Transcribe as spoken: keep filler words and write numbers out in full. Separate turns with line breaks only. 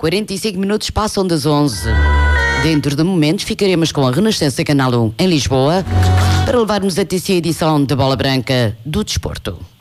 quarenta e cinco minutos passam das onze. Dentro de momentos ficaremos com a Renascença Canal um em Lisboa para levar-nos até si a edição da Bola Branca do Desporto.